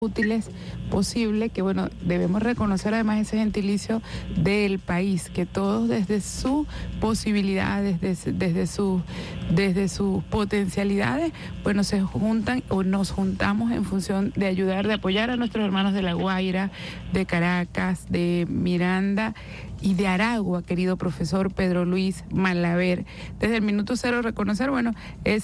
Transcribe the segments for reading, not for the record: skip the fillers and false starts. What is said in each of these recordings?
útiles posible, que bueno, debemos reconocer además ese gentilicio del país, que todos desde su posibilidad, desde sus potencialidades, bueno, se juntan o nos juntamos en función de ayudar, de apoyar a nuestros hermanos de La Guaira, de Caracas, de Miranda y de Aragua, querido profesor Pedro Luis Malaver. Desde el minuto cero reconocer, bueno,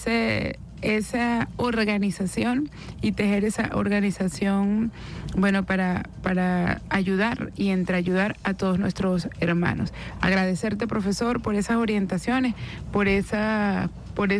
esa organización y tejer esa organización, bueno, para ayudar y entreayudar a todos nuestros hermanos. Agradecerte, profesor, por esas orientaciones, por ese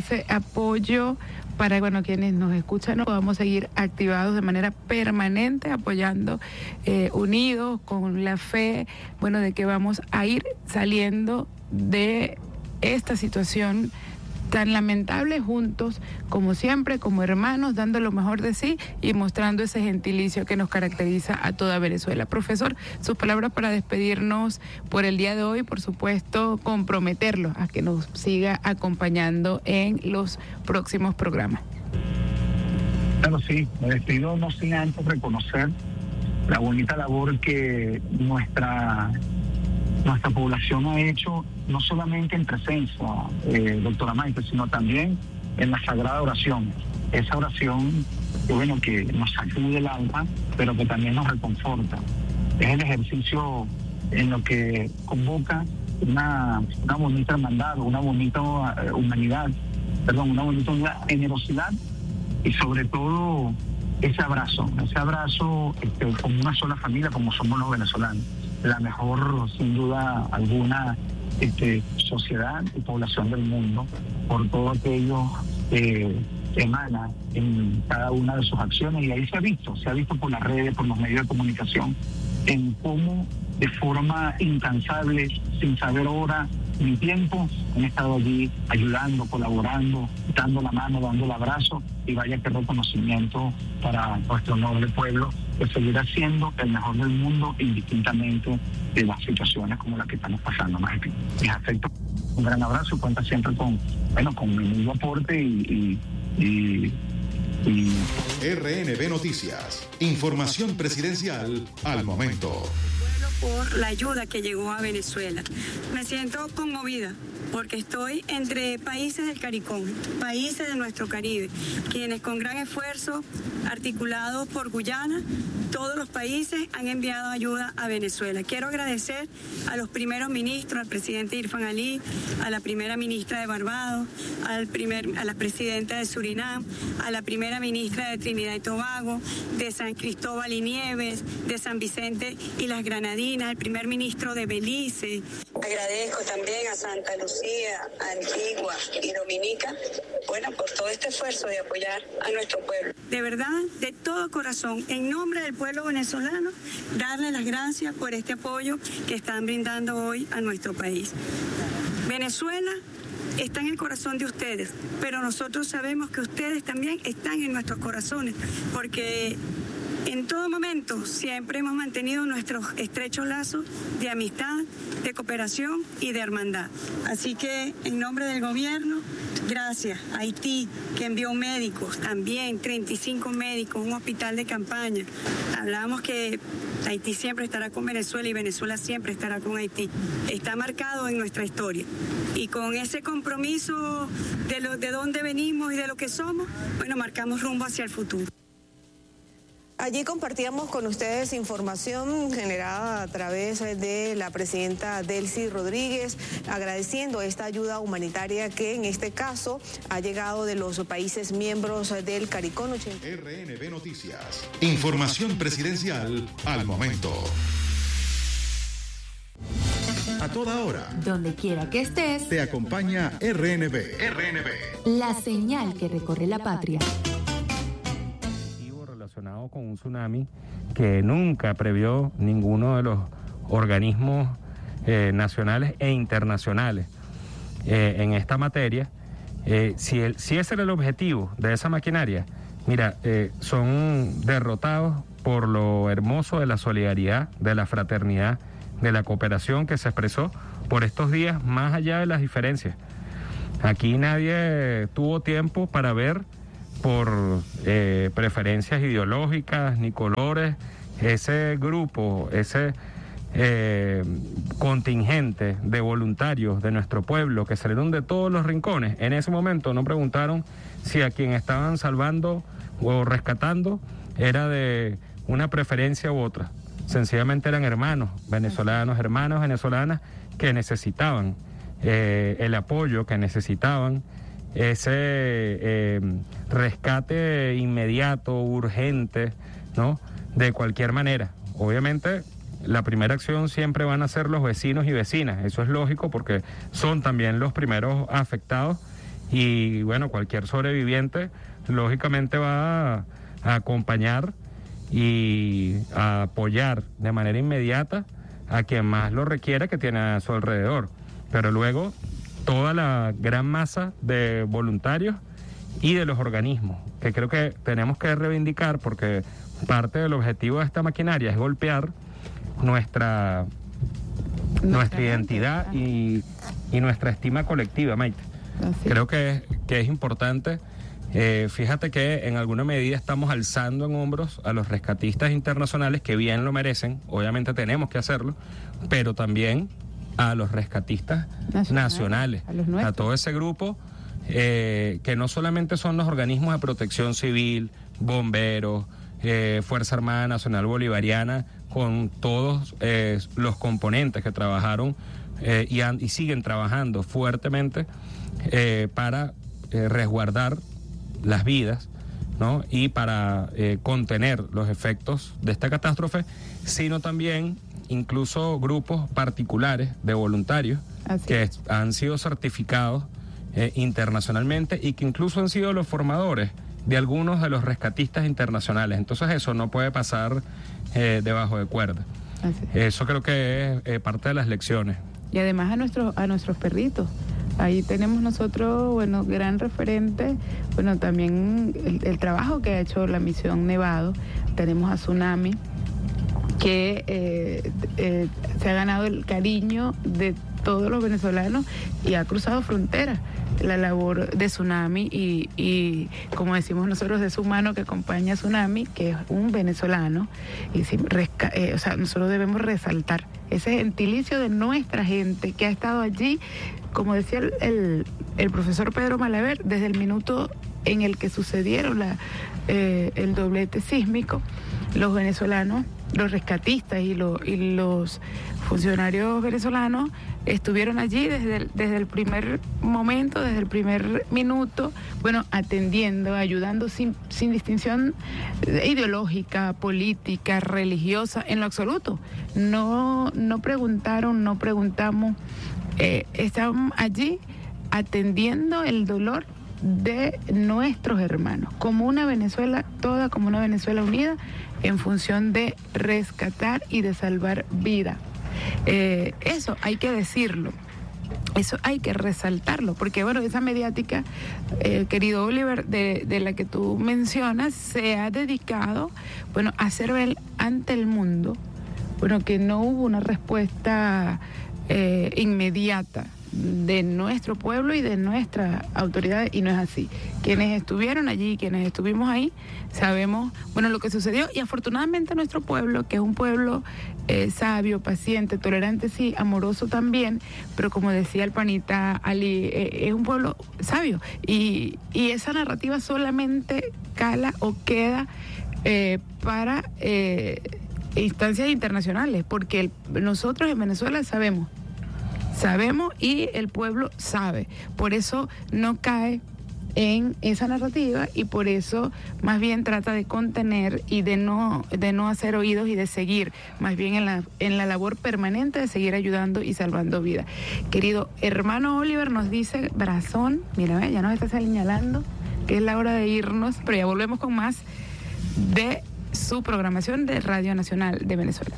apoyo para, bueno, quienes nos escuchan, podamos seguir activados de manera permanente, apoyando, unidos, con la fe, bueno, de que vamos a ir saliendo de esta situación tan lamentable juntos, como siempre, como hermanos, dando lo mejor de sí y mostrando ese gentilicio que nos caracteriza a toda Venezuela. Profesor, sus palabras para despedirnos por el día de hoy, por supuesto, comprometerlo a que nos siga acompañando en los próximos programas. Claro, sí, me despido no sin antes reconocer la bonita labor que nuestra población ha hecho, no solamente en presencia, doctora Maite, sino también en la sagrada oración. Esa oración que nos sacude el alma, pero que también nos reconforta. Es el ejercicio en lo que convoca una bonita hermandad, una bonita humanidad, una bonita generosidad y sobre todo ese abrazo como una sola familia, como somos los venezolanos. La mejor, sin duda alguna, sociedad y población del mundo, por todo aquello que emana en cada una de sus acciones. Y ahí se ha visto por las redes, por los medios de comunicación, en cómo de forma incansable, sin saber hora ni tiempo, han estado allí ayudando, colaborando, dando la mano, dando el abrazo, y vaya que reconocimiento para nuestro noble pueblo, que seguirá siendo el mejor del mundo indistintamente de las situaciones como las que estamos pasando. Mis afectos, un gran abrazo, y cuenta siempre con mi mismo aporte y RNB Noticias, información presidencial al momento. Por la ayuda que llegó a Venezuela. Me siento conmovida porque estoy entre países del CARICOM, países de nuestro Caribe, quienes con gran esfuerzo, articulados por Guyana, todos los países han enviado ayuda a Venezuela. Quiero agradecer a los primeros ministros, al presidente Irfan Ali, a la primera ministra de Barbados, a la presidenta de Surinam, a la primera ministra de Trinidad y Tobago, de San Cristóbal y Nieves, de San Vicente y las Granadinas, al primer ministro de Belice. Agradezco también a Santa Lucía, Antigua y Dominica, por todo este esfuerzo de apoyar a nuestro pueblo. De verdad, de todo corazón, en nombre del pueblo venezolano, darle las gracias por este apoyo que están brindando hoy a nuestro país. Venezuela está en el corazón de ustedes, pero nosotros sabemos que ustedes también están en nuestros corazones, porque en todo momento siempre hemos mantenido nuestros estrechos lazos de amistad, de cooperación y de hermandad. Así que en nombre del gobierno, gracias a Haití, que envió médicos, también 35 médicos, un hospital de campaña. Hablamos que Haití siempre estará con Venezuela y Venezuela siempre estará con Haití. Está marcado en nuestra historia. Y con ese compromiso de dónde venimos y de lo que somos, marcamos rumbo hacia el futuro. Allí compartíamos con ustedes información generada a través de la presidenta Delcy Rodríguez, agradeciendo esta ayuda humanitaria que en este caso ha llegado de los países miembros del CARICOM. RNB Noticias, información presidencial al momento. A toda hora, donde quiera que estés, te acompaña RNB. La señal que recorre la patria. Relacionado con un tsunami que nunca previó ninguno de los organismos nacionales e internacionales en esta materia. Si ese era el objetivo de esa maquinaria, son derrotados por lo hermoso de la solidaridad, de la fraternidad, de la cooperación que se expresó por estos días, más allá de las diferencias. Aquí nadie tuvo tiempo para ver por preferencias ideológicas ni colores. Ese grupo, ese contingente de voluntarios de nuestro pueblo que salieron de todos los rincones, en ese momento no preguntaron si a quien estaban salvando o rescatando era de una preferencia u otra. Sencillamente eran hermanos venezolanos, hermanas venezolanas que necesitaban el apoyo, que necesitaban ese rescate inmediato, urgente, ¿no? De cualquier manera. Obviamente, la primera acción siempre van a ser los vecinos y vecinas. Eso es lógico porque son también los primeros afectados y, bueno, cualquier sobreviviente lógicamente va a acompañar y a apoyar de manera inmediata a quien más lo requiera, que tiene a su alrededor. Pero luego toda la gran masa de voluntarios y de los organismos, que creo que tenemos que reivindicar, porque parte del objetivo de esta maquinaria es golpear nuestra identidad y nuestra estima colectiva, Maite. Creo que es importante. Fíjate que en alguna medida estamos alzando en hombros a los rescatistas internacionales, que bien lo merecen, obviamente tenemos que hacerlo, pero también a los rescatistas nacionales, a todo ese grupo que no solamente son los organismos de protección civil, bomberos, Fuerza Armada Nacional Bolivariana, con todos los componentes que trabajaron y siguen trabajando fuertemente para resguardar las vidas, ¿no? Y para contener los efectos de esta catástrofe, sino también incluso grupos particulares de voluntarios que han sido certificados internacionalmente y que incluso han sido los formadores de algunos de los rescatistas internacionales. Entonces eso no puede pasar debajo de cuerda. Eso creo que es parte de las lecciones. Y además a nuestros perritos. Ahí tenemos nosotros, bueno, gran referente, bueno, también el trabajo que ha hecho la misión Nevado. Tenemos a Tsunami, que se ha ganado el cariño de todos los venezolanos y ha cruzado fronteras. La labor de Tsunami y como decimos nosotros, de su mano que acompaña a Tsunami, que es un venezolano, y o sea, nosotros debemos resaltar ese gentilicio de nuestra gente que ha estado allí, como decía el profesor Pedro Malaver, desde el minuto en el que sucedieron el doblete sísmico. Los venezolanos, los rescatistas y los funcionarios venezolanos estuvieron allí desde el primer momento, desde el primer minuto, bueno, atendiendo, ayudando sin distinción ideológica, política, religiosa, en lo absoluto. No preguntaron, no preguntamos, estaban allí atendiendo el dolor de nuestros hermanos, como una Venezuela toda, como una Venezuela unida, en función de rescatar y de salvar vida. Eso hay que decirlo, eso hay que resaltarlo, porque bueno, esa mediática, querido Oliver, de la que tú mencionas, se ha dedicado, bueno, a hacer ver ante el mundo, bueno, que no hubo una respuesta inmediata de nuestro pueblo y de nuestras autoridades, y no es así. Quienes estuvieron allí, quienes estuvimos ahí, sabemos, bueno, lo que sucedió, y afortunadamente nuestro pueblo, que es un pueblo sabio, paciente, tolerante, sí, amoroso también, pero como decía el panita Ali, es un pueblo sabio, y esa narrativa solamente cala o queda para instancias internacionales, porque nosotros en Venezuela sabemos y el pueblo sabe. Por eso no cae en esa narrativa y por eso más bien trata de contener y de no hacer oídos y de seguir más bien en la labor permanente de seguir ayudando y salvando vidas. Querido hermano Oliver, nos dice Brazón, mira, ya nos está señalando que es la hora de irnos, pero ya volvemos con más de su programación de Radio Nacional de Venezuela.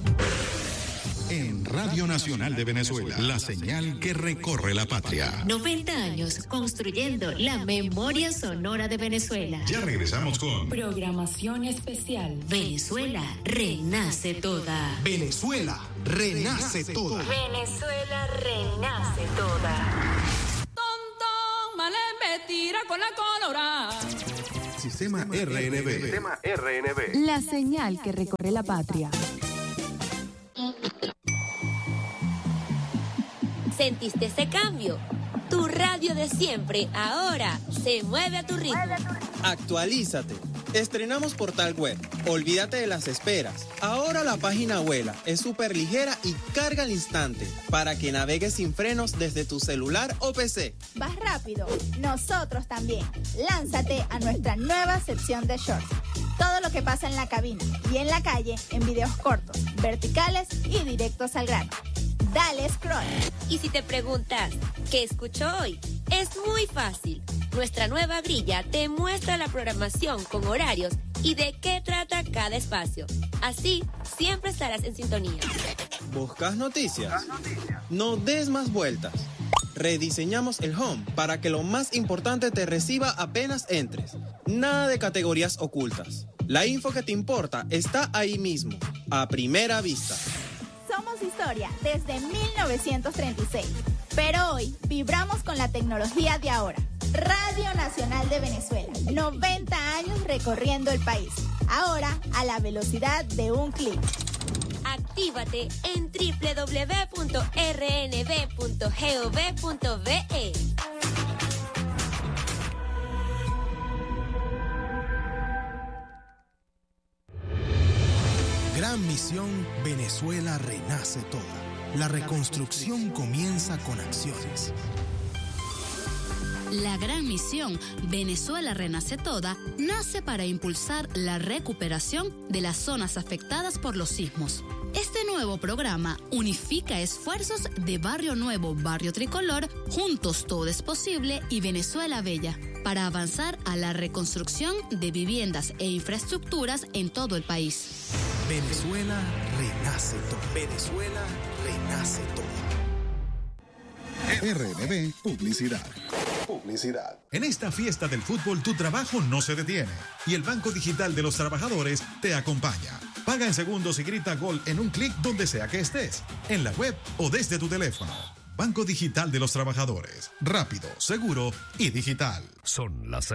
En Radio Nacional de Venezuela, la señal que recorre la patria. 90 años construyendo la memoria sonora de Venezuela. Ya regresamos con Programación especial. Venezuela renace toda. Venezuela renace toda. Venezuela renace toda. Tonto, malembe, tira con la colorada. Sistema RNB. La señal que recorre la patria. ¿Sentiste ese cambio? Tu radio de siempre ahora se mueve a tu ritmo. Actualízate. Estrenamos portal web. Olvídate de las esperas. Ahora la página vuela, es súper ligera y carga al instante para que navegues sin frenos desde tu celular o PC. ¿Vas rápido? Nosotros también. Lánzate a nuestra nueva sección de shorts. Todo lo que pasa en la cabina y en la calle en videos cortos, verticales y directos al grano. Dale scroll. Y si te preguntas, ¿qué escucho hoy? Es muy fácil. Nuestra nueva grilla te muestra la programación con horarios y de qué trata cada espacio. Así, siempre estarás en sintonía. ¿Buscas noticias? No des más vueltas. Rediseñamos el home para que lo más importante te reciba apenas entres. Nada de categorías ocultas. La info que te importa está ahí mismo, a primera vista. Somos historia desde 1936, pero hoy vibramos con la tecnología de ahora. Radio Nacional de Venezuela, 90 años recorriendo el país, ahora a la velocidad de un clic. Actívate en www.rnb.gov.be. Gran misión, Venezuela renace toda. La reconstrucción comienza con acciones. La gran misión Venezuela Renace Toda nace para impulsar la recuperación de las zonas afectadas por los sismos. Este nuevo programa unifica esfuerzos de Barrio Nuevo, Barrio Tricolor, Juntos Todo es Posible y Venezuela Bella, para avanzar a la reconstrucción de viviendas e infraestructuras en todo el país. Venezuela renace toda. Venezuela renace toda. RNB Publicidad. En esta fiesta del fútbol tu trabajo no se detiene y el Banco Digital de los Trabajadores te acompaña. Paga en segundos y grita gol en un clic donde sea que estés, en la web o desde tu teléfono. Banco Digital de los Trabajadores. Rápido, seguro y digital. Son las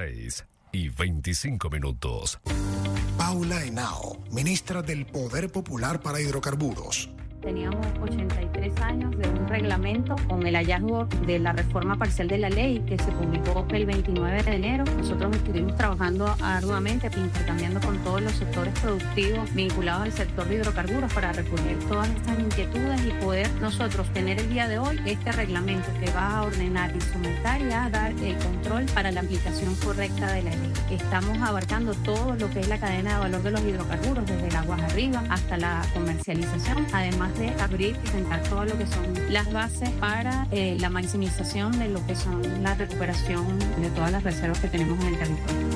6:25. Paula Henao, ministra del Poder Popular para Hidrocarburos. Teníamos 83 años de un reglamento con el hallazgo de la reforma parcial de la ley que se publicó el 29 de enero. Nosotros estuvimos trabajando arduamente, intercambiando con todos los sectores productivos vinculados al sector de hidrocarburos para recoger todas estas inquietudes y poder nosotros tener el día de hoy este reglamento que va a ordenar, instrumentar y a dar el control para la aplicación correcta de la ley. Estamos abarcando todo lo que es la cadena de valor de los hidrocarburos, desde el aguas arriba hasta la comercialización, además de abrir y sentar todo lo que son las bases para la maximización de lo que son la recuperación de todas las reservas que tenemos en el territorio.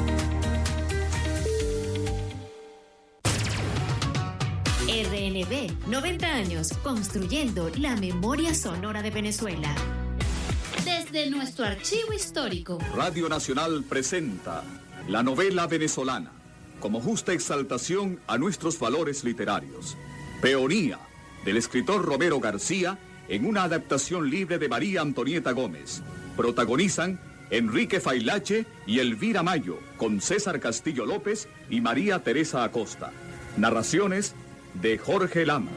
RNB, 90 años construyendo la memoria sonora de Venezuela. Desde nuestro archivo histórico, Radio Nacional presenta la novela venezolana como justa exaltación a nuestros valores literarios. Peonía, del escritor Romero García, en una adaptación libre de María Antonieta Gómez. Protagonizan Enrique Failache y Elvira Mayo, con César Castillo López y María Teresa Acosta. Narraciones de Jorge Lamas.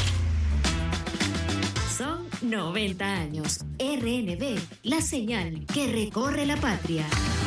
Son 90 años. RNB, la señal que recorre la patria.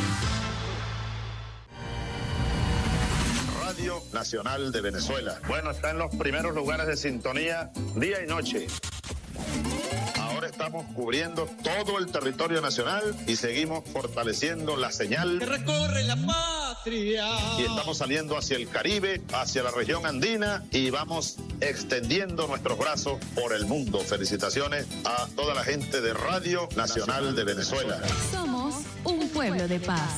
Radio Nacional de Venezuela. Bueno, está en los primeros lugares de sintonía día y noche. Ahora estamos cubriendo todo el territorio nacional y seguimos fortaleciendo la señal que recorre la patria. Y estamos saliendo hacia el Caribe, hacia la región andina y vamos extendiendo nuestros brazos por el mundo. Felicitaciones a toda la gente de Radio Nacional de Venezuela. Somos un pueblo de paz.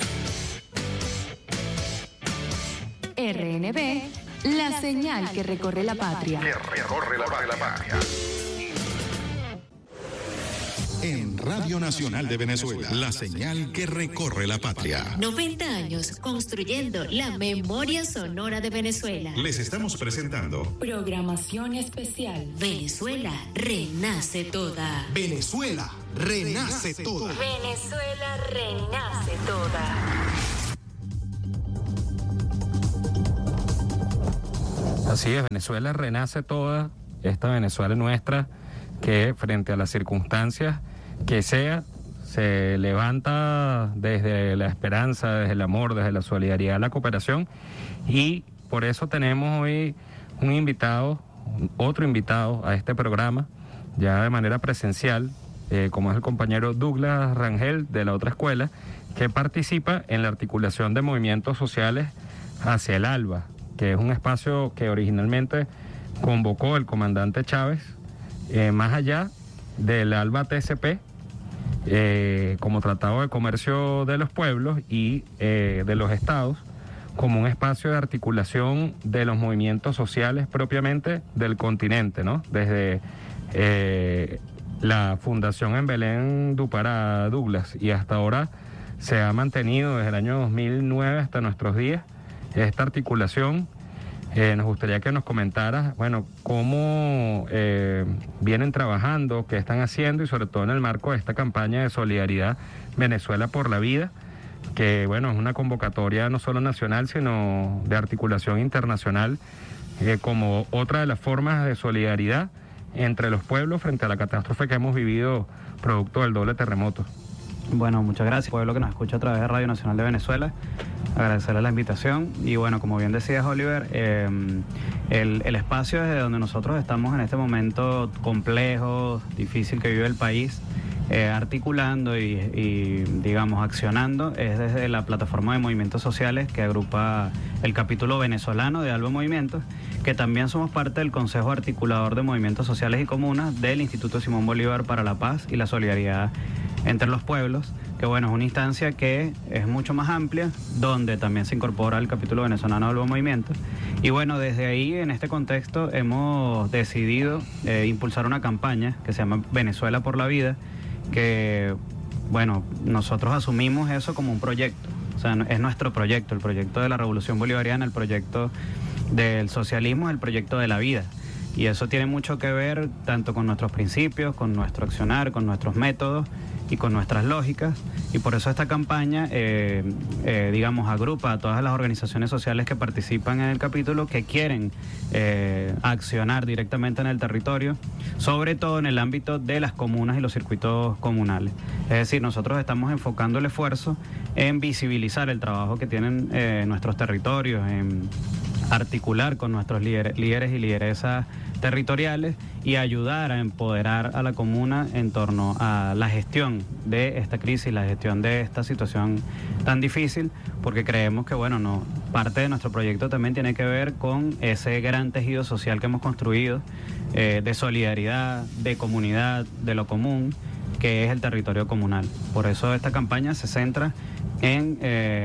RNB, la señal que recorre la patria. En Radio Nacional de Venezuela, la señal que recorre la patria. 90 años construyendo la memoria sonora de Venezuela. Les estamos presentando programación especial. Venezuela renace toda. Venezuela renace toda. Venezuela renace toda. Así es, Venezuela renace toda, esta Venezuela nuestra, que frente a las circunstancias que sea, se levanta desde la esperanza, desde el amor, desde la solidaridad, la cooperación, y por eso tenemos hoy otro invitado a este programa, ya de manera presencial, como es el compañero Douglas Rangel de la otra escuela, que participa en la articulación de movimientos sociales hacia el ALBA, que es un espacio que originalmente convocó el comandante Chávez, más allá del ALBA TCP, como Tratado de Comercio de los Pueblos y de los Estados, como un espacio de articulación de los movimientos sociales propiamente del continente, ¿no? Desde la fundación en Belén do Pará, Douglas, y hasta ahora se ha mantenido desde el año 2009 hasta nuestros días esta articulación. Nos gustaría que nos comentaras, bueno, cómo vienen trabajando, qué están haciendo, y sobre todo en el marco de esta campaña de solidaridad Venezuela por la Vida, que bueno, es una convocatoria no solo nacional, sino de articulación internacional, como otra de las formas de solidaridad entre los pueblos frente a la catástrofe que hemos vivido producto del doble terremoto. Bueno, muchas gracias, pueblo que nos escucha a través de Radio Nacional de Venezuela. Agradecerle la invitación. Y bueno, como bien decías, Oliver, el espacio desde donde nosotros estamos en este momento complejo, difícil que vive el país, articulando y digamos, accionando, es desde la plataforma de movimientos sociales que agrupa el capítulo venezolano de ALBA Movimientos, que también somos parte del Consejo Articulador de Movimientos Sociales y Comunas del Instituto Simón Bolívar para la Paz y la Solidaridad entre los Pueblos, que bueno, es una instancia que es mucho más amplia, donde también se incorpora el capítulo venezolano de ALBA Movimientos. Y bueno, desde ahí, en este contexto, hemos decidido impulsar una campaña que se llama Venezuela por la Vida, que bueno, nosotros asumimos eso como un proyecto, o sea, es nuestro proyecto, el proyecto de la Revolución Bolivariana, el proyecto del socialismo, el proyecto de la vida. Y eso tiene mucho que ver tanto con nuestros principios, con nuestro accionar, con nuestros métodos y con nuestras lógicas. Y por eso esta campaña, digamos, agrupa a todas las organizaciones sociales que participan en el capítulo, que quieren accionar directamente en el territorio, sobre todo en el ámbito de las comunas y los circuitos comunales. Es decir, nosotros estamos enfocando el esfuerzo en visibilizar el trabajo que tienen nuestros territorios, en articular con nuestros líderes y lideresas territoriales y ayudar a empoderar a la comuna en torno a la gestión de esta crisis, la gestión de esta situación tan difícil, porque creemos que bueno, parte de nuestro proyecto también tiene que ver con ese gran tejido social que hemos construido, de solidaridad, de comunidad, de lo común, que es el territorio comunal. Por eso esta campaña se centra en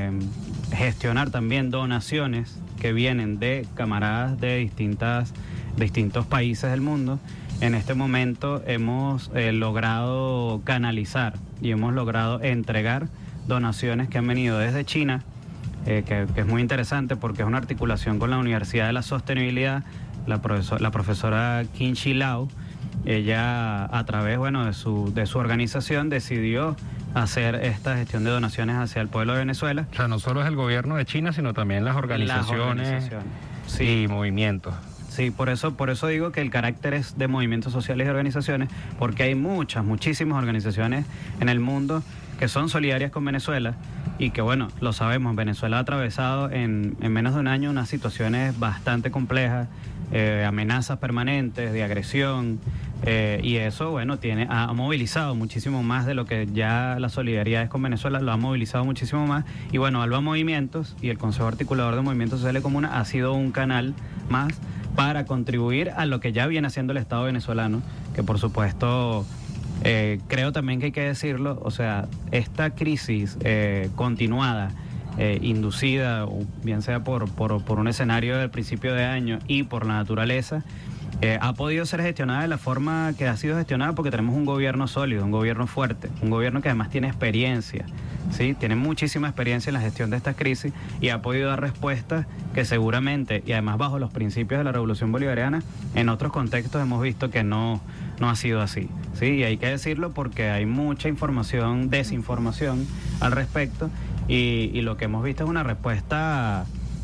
gestionar también donaciones que vienen de camaradas de distintos países del mundo. En este momento hemos logrado canalizar y hemos logrado entregar donaciones que han venido desde China, que es muy interesante porque es una articulación con la Universidad de la Sostenibilidad, la profesora Qin Shi Lao. Ella, a través bueno, de su organización, decidió hacer esta gestión de donaciones hacia el pueblo de Venezuela. O sea, no solo es el gobierno de China, sino también las organizaciones. Sí. Y movimientos. Sí, por eso digo que el carácter es de movimientos sociales y organizaciones, porque hay muchísimas organizaciones en el mundo que son solidarias con Venezuela y que, bueno, lo sabemos, Venezuela ha atravesado en menos de un año unas situaciones bastante complejas, amenazas permanentes, de agresión, y eso, bueno, ha movilizado muchísimo más de lo que ya la solidaridad es con Venezuela, lo ha movilizado muchísimo más. Y bueno, ALBA Movimientos y el Consejo Articulador de Movimientos Sociales y Comunas ha sido un canal más para contribuir a lo que ya viene haciendo el Estado venezolano, que por supuesto creo también que hay que decirlo, o sea, esta crisis continuada, inducida, bien sea por un escenario del principio de año y por la naturaleza, ha podido ser gestionada de la forma que ha sido gestionada porque tenemos un gobierno sólido, un gobierno fuerte, un gobierno que además tiene experiencia, ¿sí? Tiene muchísima experiencia en la gestión de estas crisis y ha podido dar respuestas que seguramente, y además bajo los principios de la Revolución Bolivariana, en otros contextos hemos visto que no ha sido así, ¿sí? Y hay que decirlo porque hay mucha desinformación al respecto, y lo que hemos visto es una respuesta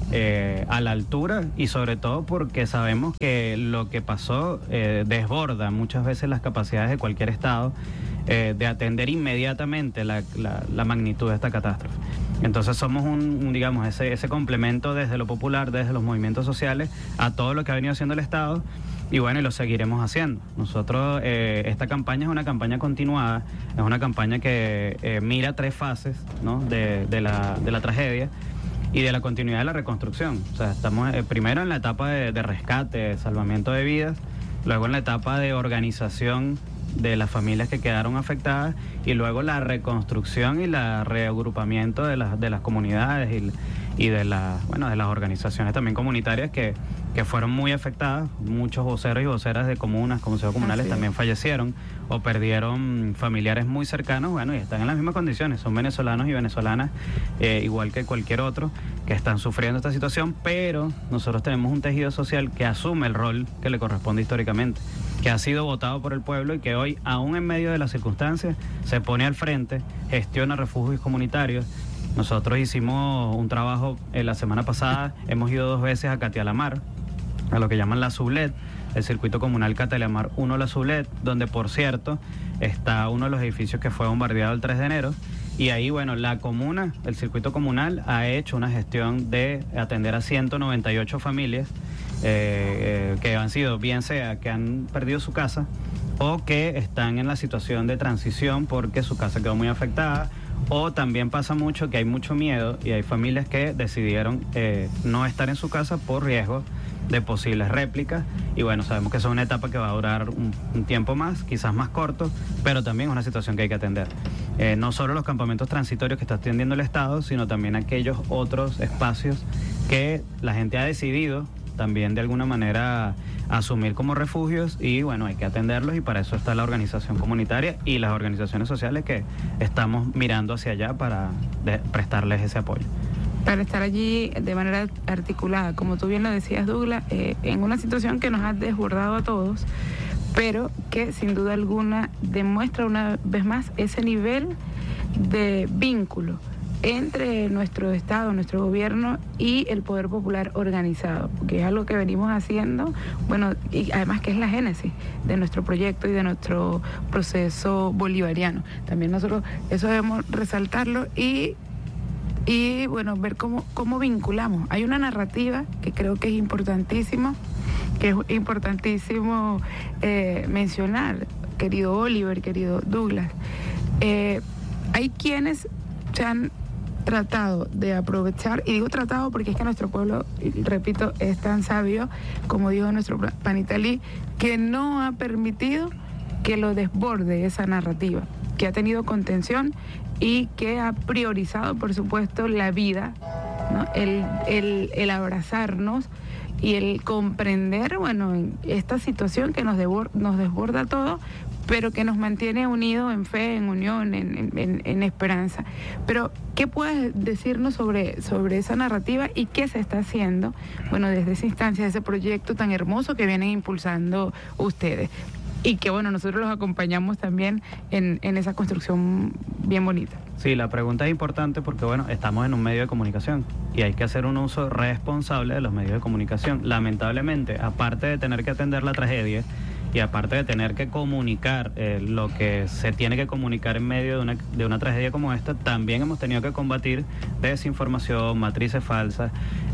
a la altura, y sobre todo porque sabemos que lo que pasó desborda muchas veces las capacidades de cualquier Estado de atender inmediatamente la magnitud de esta catástrofe. Entonces somos digamos, ese complemento desde lo popular, desde los movimientos sociales, a todo lo que ha venido haciendo el Estado, y bueno, y lo seguiremos haciendo. Nosotros, esta campaña es una campaña continuada, es una campaña que mira 3 fases, ¿no?, de la tragedia y de la continuidad de la reconstrucción. O sea, estamos primero en la etapa de rescate, de salvamiento de vidas, luego en la etapa de organización de las familias que quedaron afectadas, y luego la reconstrucción y la reagrupamiento de las comunidades y de las organizaciones también comunitarias que fueron muy afectadas. Muchos voceros y voceras de comunas, consejos comunales también fallecieron o perdieron familiares muy cercanos, bueno, y están en las mismas condiciones, son venezolanos y venezolanas, igual que cualquier otro, que están sufriendo esta situación, pero nosotros tenemos un tejido social que asume el rol que le corresponde históricamente, que ha sido votado por el pueblo y que hoy, aún en medio de las circunstancias, se pone al frente, gestiona refugios comunitarios. Nosotros hicimos un trabajo la semana pasada, hemos ido 2 veces a Catialamar, a lo que llaman la Sublet, el circuito comunal Catialamar 1 La Sublet, donde por cierto está uno de los edificios que fue bombardeado el 3 de enero, y ahí, bueno, la comuna, el circuito comunal ha hecho una gestión de atender a 198 familias que han sido, bien sea que han perdido su casa o que están en la situación de transición porque su casa quedó muy afectada, o también pasa mucho que hay mucho miedo y hay familias que decidieron no estar en su casa por riesgo de posibles réplicas, y bueno, sabemos que eso es una etapa que va a durar un tiempo más, quizás más corto, pero también es una situación que hay que atender. No solo los campamentos transitorios que está atendiendo el Estado, sino también aquellos otros espacios que la gente ha decidido también de alguna manera asumir como refugios, y bueno, hay que atenderlos, y para eso está la organización comunitaria y las organizaciones sociales que estamos mirando hacia allá para prestarles ese apoyo. Para estar allí de manera articulada, como tú bien lo decías, Douglas, en una situación que nos ha desbordado a todos, pero que sin duda alguna demuestra una vez más ese nivel de vínculo entre nuestro Estado, nuestro gobierno y el poder popular organizado, porque es algo que venimos haciendo, bueno, y además que es la génesis de nuestro proyecto y de nuestro proceso bolivariano. También nosotros eso debemos resaltarlo y bueno, ver cómo vinculamos. Hay una narrativa que creo que es importantísimo mencionar, querido Oliver, querido Douglas. Hay quienes se han tratado de aprovechar, y digo tratado porque es que nuestro pueblo, repito, es tan sabio, como dijo nuestro Panitalí, que no ha permitido que lo desborde esa narrativa, que ha tenido contención y que ha priorizado, por supuesto, la vida, ¿no? El abrazarnos y el comprender, bueno, esta situación que nos desborda todo, pero que nos mantiene unidos en fe, en unión, en esperanza. Pero, ¿qué puedes decirnos sobre esa narrativa y qué se está haciendo, bueno, desde esa instancia, ese proyecto tan hermoso que vienen impulsando ustedes? Y que, bueno, nosotros los acompañamos también en esa construcción bien bonita. Sí, la pregunta es importante porque, bueno, estamos en un medio de comunicación y hay que hacer un uso responsable de los medios de comunicación. Lamentablemente, aparte de tener que atender la tragedia y aparte de tener que comunicar lo que se tiene que comunicar en medio de una tragedia como esta, también hemos tenido que combatir desinformación, matrices falsas,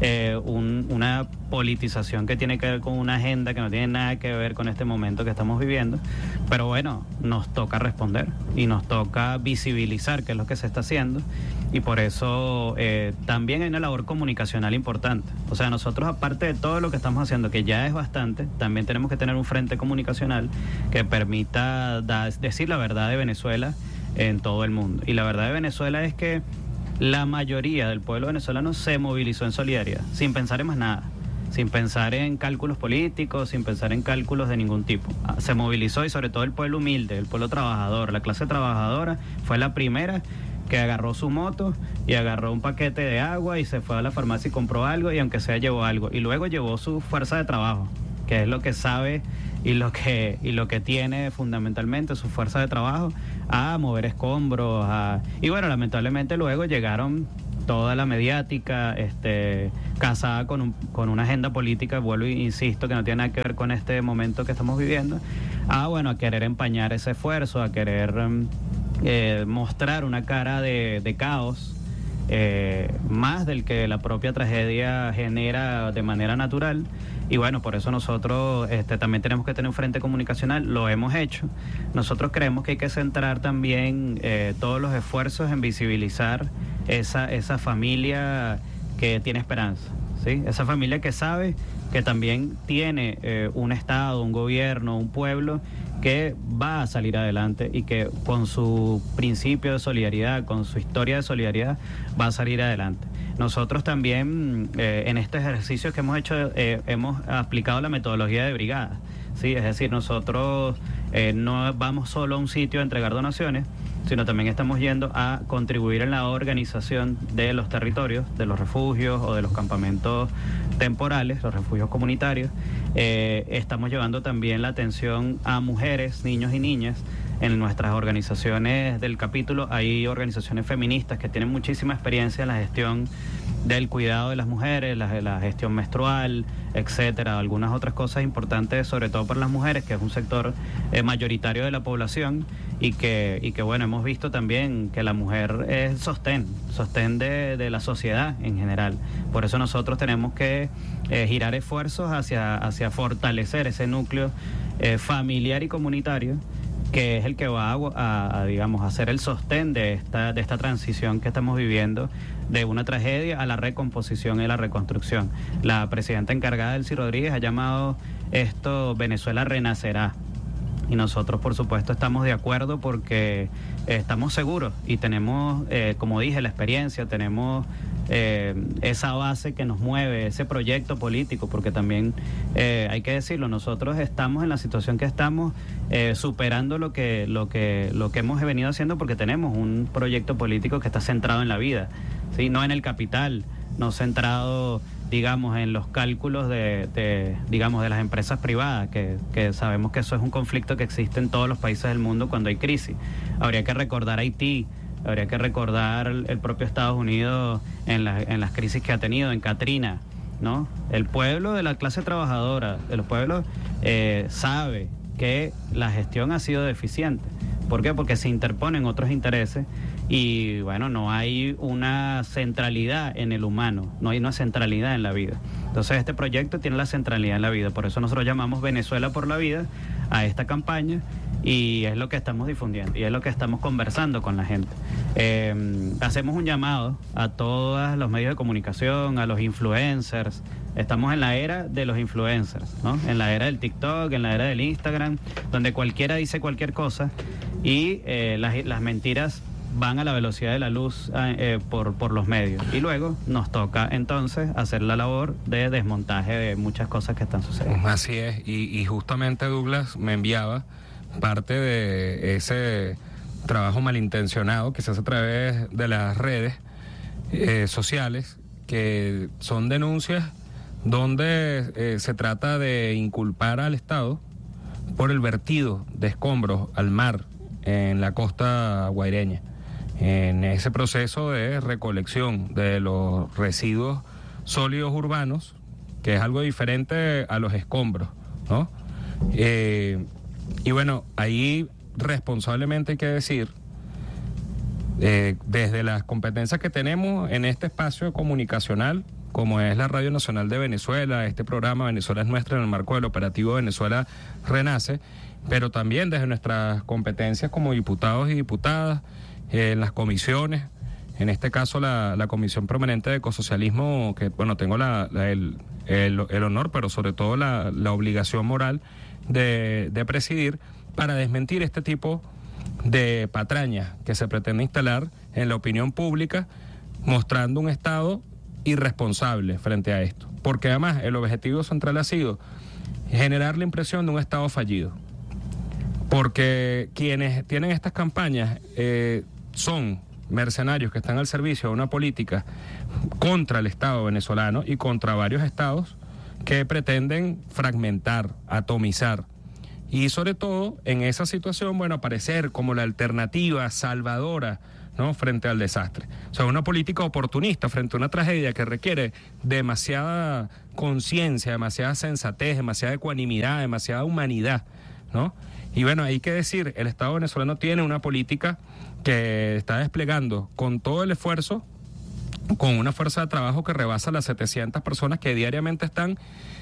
una politización que tiene que ver con una agenda que no tiene nada que ver con este momento que estamos viviendo. Pero bueno, nos toca responder y nos toca visibilizar qué es lo que se está haciendo, y por eso también hay una labor comunicacional importante. O sea, nosotros, aparte de todo lo que estamos haciendo, que ya es bastante, también tenemos que tener un frente comunicacional que permita decir la verdad de Venezuela en todo el mundo. Y la verdad de Venezuela es que la mayoría del pueblo venezolano se movilizó en solidaridad, sin pensar en más nada, sin pensar en cálculos políticos, sin pensar en cálculos de ningún tipo. Se movilizó, y sobre todo el pueblo humilde, el pueblo trabajador, la clase trabajadora fue la primera que agarró su moto y agarró un paquete de agua y se fue a la farmacia y compró algo, y aunque sea llevó algo, y luego llevó su fuerza de trabajo, que es lo que sabe y lo que tiene fundamentalmente, su fuerza de trabajo, a mover escombros, y bueno, lamentablemente luego llegaron toda la mediática, casada con una agenda política, vuelvo e insisto, que no tiene nada que ver con este momento que estamos viviendo, a querer empañar ese esfuerzo, a querer mostrar una cara de caos, más del que la propia tragedia genera de manera natural. Y bueno, por eso nosotros también tenemos que tener un frente comunicacional, lo hemos hecho. Nosotros creemos que hay que centrar también todos los esfuerzos en visibilizar esa familia que tiene esperanza, ¿sí? Esa familia que sabe que también tiene un Estado, un gobierno, un pueblo que va a salir adelante y que con su principio de solidaridad, con su historia de solidaridad, va a salir adelante. Nosotros también en este ejercicio que hemos hecho hemos aplicado la metodología de brigada, ¿sí? Es decir, nosotros no vamos solo a un sitio a entregar donaciones, sino también estamos yendo a contribuir en la organización de los territorios, de los refugios o de los campamentos temporales, los refugios comunitarios. Estamos llevando también la atención a mujeres, niños y niñas. En nuestras organizaciones del capítulo hay organizaciones feministas que tienen muchísima experiencia en la gestión del cuidado de las mujeres, la gestión menstrual, etcétera, algunas otras cosas importantes, sobre todo para las mujeres, que es un sector mayoritario de la población y que bueno, hemos visto también que la mujer es sostén de la sociedad en general. Por eso nosotros tenemos que girar esfuerzos hacia fortalecer ese núcleo familiar y comunitario, que es el que va a hacer el sostén de esta transición que estamos viviendo de una tragedia a la recomposición y la reconstrucción. La presidenta encargada, Delcy Rodríguez, ha llamado esto Venezuela renacerá. Y nosotros, por supuesto, estamos de acuerdo porque estamos seguros y tenemos, como dije, la experiencia, tenemos esa base que nos mueve, ese proyecto político, porque también hay que decirlo, nosotros estamos en la situación que estamos, superando lo que hemos venido haciendo, porque tenemos un proyecto político que está centrado en la vida, ¿sí? No en el capital, no centrado, digamos, en los cálculos de las empresas privadas, que sabemos que eso es un conflicto que existe en todos los países del mundo cuando hay crisis. Habría que recordar Haití, habría que recordar el propio Estados Unidos en las crisis que ha tenido, en Katrina, ¿no? El pueblo de la clase trabajadora, el pueblo sabe que la gestión ha sido deficiente. ¿Por qué? Porque se interponen otros intereses y, bueno, no hay una centralidad en el humano, no hay una centralidad en la vida. Entonces este proyecto tiene la centralidad en la vida, por eso nosotros llamamos Venezuela por la Vida a esta campaña y es lo que estamos difundiendo y es lo que estamos conversando con la gente. Hacemos un llamado a todos los medios de comunicación, a los influencers. Estamos en la era de los influencers, ¿no? En la era del TikTok, en la era del Instagram, donde cualquiera dice cualquier cosa y las mentiras van a la velocidad de la luz por los medios. Y luego nos toca entonces hacer la labor de desmontaje de muchas cosas que están sucediendo. Así es, y justamente Douglas me enviaba parte de ese trabajo malintencionado que se hace a través de las redes sociales, que son denuncias donde se trata de inculpar al Estado por el vertido de escombros al mar en la costa guaireña, en ese proceso de recolección de los residuos sólidos urbanos, que es algo diferente a los escombros, ¿no? Y bueno, ahí responsablemente hay que decir, desde las competencias que tenemos en este espacio comunicacional, como es la Radio Nacional de Venezuela, este programa Venezuela es Nuestra en el marco del operativo Venezuela Renace, pero también desde nuestras competencias como diputados y diputadas, en las comisiones, en este caso la Comisión Permanente de Ecosocialismo, que bueno, tengo el honor, pero sobre todo la obligación moral de presidir, para desmentir este tipo de patrañas que se pretende instalar en la opinión pública, mostrando un Estado irresponsable frente a esto, porque además el objetivo central ha sido generar la impresión de un Estado fallido, porque quienes tienen estas campañas son mercenarios que están al servicio de una política contra el Estado venezolano y contra varios estados que pretenden fragmentar, atomizar, y sobre todo en esa situación, bueno, aparecer como la alternativa salvadora ¿no?, frente al desastre. O sea, una política oportunista frente a una tragedia que requiere demasiada conciencia, demasiada sensatez, demasiada ecuanimidad, demasiada humanidad, ¿no? Y bueno, hay que decir, el Estado venezolano tiene una política que está desplegando con todo el esfuerzo, con una fuerza de trabajo que rebasa las 700 personas que diariamente están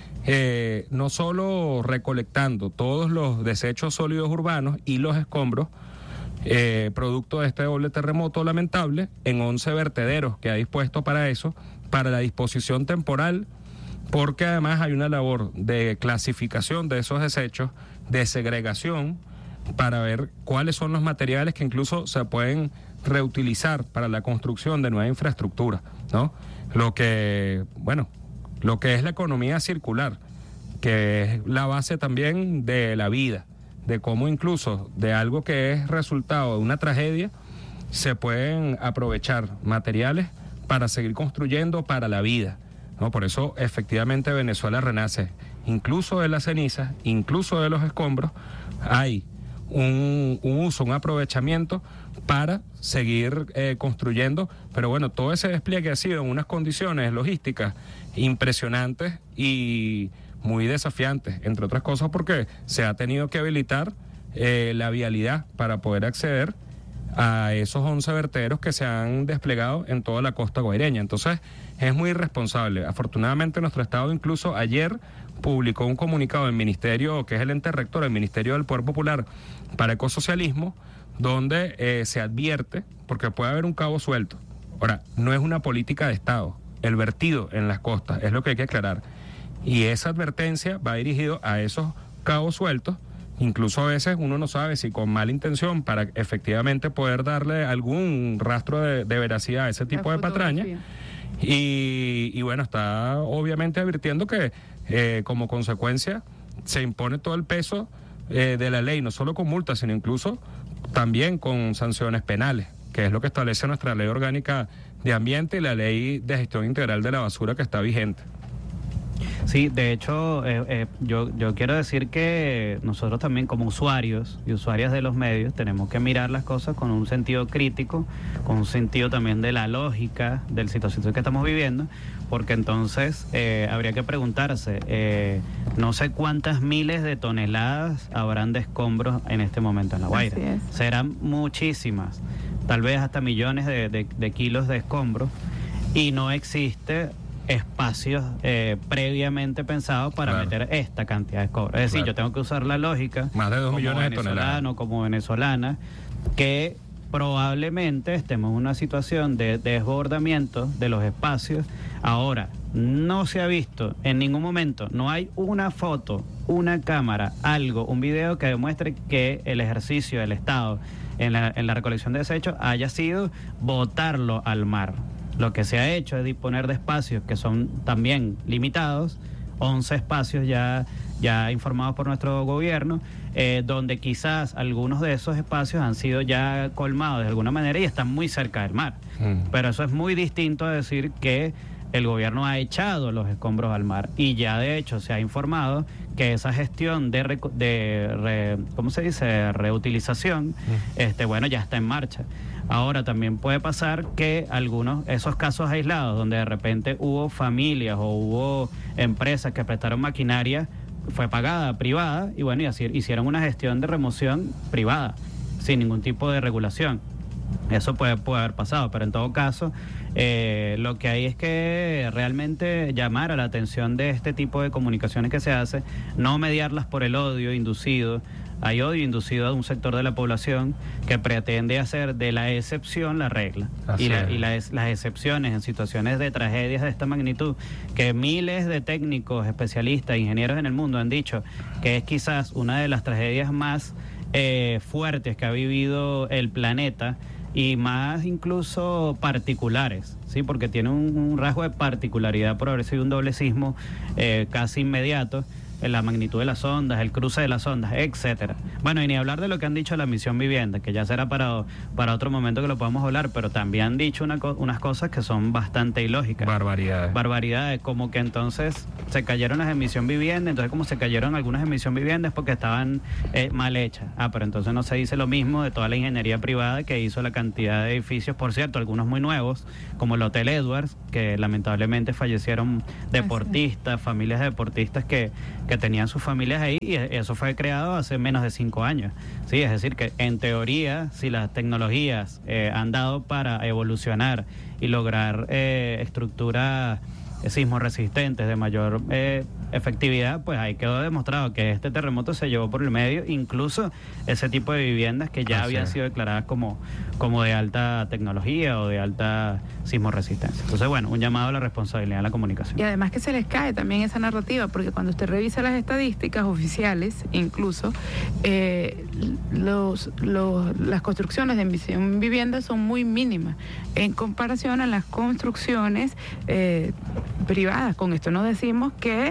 no solo recolectando todos los desechos sólidos urbanos y los escombros, producto de este doble terremoto lamentable, en 11 vertederos que ha dispuesto para eso, para la disposición temporal, porque además hay una labor de clasificación de esos desechos, de segregación, para ver cuáles son los materiales que incluso se pueden reutilizar para la construcción de nueva infraestructura, ¿no? Lo que es la economía circular, que es la base también de la vida, de cómo incluso de algo que es resultado de una tragedia se pueden aprovechar materiales para seguir construyendo para la vida, ¿no? Por eso efectivamente Venezuela renace, incluso de las cenizas, incluso de los escombros, hay un uso, un aprovechamiento para seguir construyendo, pero bueno, todo ese despliegue ha sido en unas condiciones logísticas impresionantes y muy desafiantes, entre otras cosas porque se ha tenido que habilitar la vialidad para poder acceder a esos 11 vertederos que se han desplegado en toda la costa guaireña. Entonces es muy irresponsable. Afortunadamente nuestro Estado incluso ayer publicó un comunicado del Ministerio, que es el ente rector, el Ministerio del Poder Popular para Ecosocialismo, donde se advierte, porque puede haber un cabo suelto. Ahora, no es una política de Estado, el vertido en las costas, es lo que hay que aclarar. Y esa advertencia va dirigido a esos cabos sueltos, incluso a veces uno no sabe si con mala intención para efectivamente poder darle algún rastro de veracidad a ese tipo de patraña. Y bueno, está obviamente advirtiendo que como consecuencia se impone todo el peso de la ley, no solo con multas, sino incluso también con sanciones penales, que es lo que establece nuestra ley orgánica de ambiente y la ley de gestión integral de la basura que está vigente. Sí, de hecho, yo quiero decir que nosotros también como usuarios y usuarias de los medios tenemos que mirar las cosas con un sentido crítico, con un sentido también de la lógica de la situación que estamos viviendo, porque entonces habría que preguntarse, no sé cuántas miles de toneladas habrán de escombros en este momento en La Guaira. Serán muchísimas, tal vez hasta millones de kilos de escombros, y no existe espacios previamente pensados para meter esta cantidad de escombros. Es decir, yo tengo que usar la lógica más de 2 millones de toneladas como venezolana, que probablemente estemos en una situación de desbordamiento de los espacios. Ahora, no se ha visto en ningún momento, no hay una foto, una cámara, algo, un video que demuestre que el ejercicio del Estado en la recolección de desechos haya sido botarlo al mar. Lo que se ha hecho es disponer de espacios que son también limitados, 11 espacios ya informados por nuestro gobierno, donde quizás algunos de esos espacios han sido ya colmados de alguna manera y están muy cerca del mar. Pero eso es muy distinto a decir que el gobierno ha echado los escombros al mar, y ya de hecho se ha informado que esa gestión de ¿cómo se dice? Reutilización, ya está en marcha. Ahora también puede pasar que esos casos aislados donde de repente hubo familias o hubo empresas que prestaron maquinaria, fue pagada, privada, y bueno, y así hicieron una gestión de remoción privada, sin ningún tipo de regulación. Eso puede haber pasado, pero en todo caso, lo que hay es que realmente llamar a la atención de este tipo de comunicaciones que se hace, no mediarlas por el odio inducido. Hay odio inducido a un sector de la población que pretende hacer de la excepción la regla. Las excepciones en situaciones de tragedias de esta magnitud, que miles de técnicos, especialistas, ingenieros en el mundo han dicho que es quizás una de las tragedias más fuertes que ha vivido el planeta, y más incluso particulares, ¿sí? Porque tiene un rasgo de particularidad por haber sido un doble sismo casi inmediato. la magnitud de las ondas, el cruce de las ondas, etcétera. Bueno, y ni hablar de lo que han dicho de la misión vivienda, que ya será para otro momento que lo podamos hablar, pero también han dicho unas cosas que son bastante ilógicas. Barbaridades, como que entonces se cayeron las de misión vivienda, entonces como se cayeron algunas de misión vivienda es porque estaban mal hechas. Pero entonces no se dice lo mismo de toda la ingeniería privada que hizo la cantidad de edificios, por cierto, algunos muy nuevos, como el Hotel Edwards, que lamentablemente fallecieron deportistas, familias de deportistas que tenían sus familias ahí, y eso fue creado hace menos de 5 años. Sí, es decir, que en teoría, si las tecnologías han dado para evolucionar y lograr estructuras sismos resistentes de mayor efectividad, pues ahí quedó demostrado que este terremoto se llevó por el medio, incluso ese tipo de viviendas que ya habían sido declaradas como de alta tecnología o de alta sismo resistencia. Entonces, bueno, un llamado a la responsabilidad de la comunicación. Y además que se les cae también esa narrativa, porque cuando usted revisa las estadísticas oficiales, incluso las construcciones de misión vivienda son muy mínimas en comparación a las construcciones privadas. Con esto no decimos que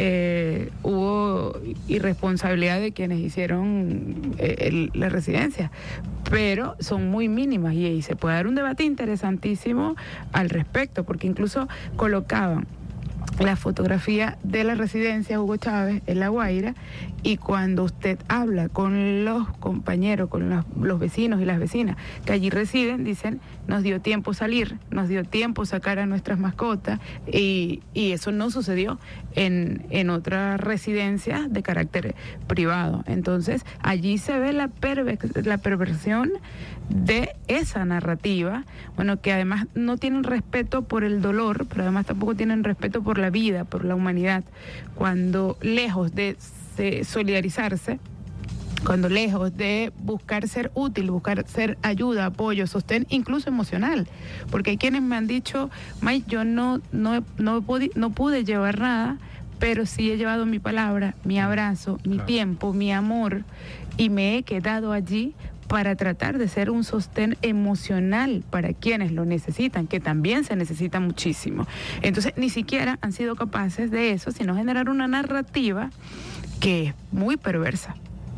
hubo irresponsabilidad de quienes hicieron la residencia, pero son muy mínimas y se puede dar un debate interesantísimo al respecto, porque incluso colocaban la fotografía de la residencia Hugo Chávez en La Guaira, y cuando usted habla con los compañeros, con los vecinos y las vecinas que allí residen, dicen, nos dio tiempo salir, nos dio tiempo sacar a nuestras mascotas, y eso no sucedió en otras residencias de carácter privado. Entonces, allí se ve la perversión de esa narrativa, bueno, que además no tienen respeto por el dolor, pero además tampoco tienen respeto por la vida, por la humanidad, cuando lejos de solidarizarse, cuando lejos de buscar ser útil, buscar ser ayuda, apoyo, sostén, incluso emocional, porque hay quienes me han dicho, May, yo no pude llevar nada, pero sí he llevado mi palabra, mi abrazo, mi tiempo, mi amor, y me he quedado allí para tratar de ser un sostén emocional para quienes lo necesitan, que también se necesita muchísimo. Entonces, ni siquiera han sido capaces de eso, sino generar una narrativa que es muy perversa,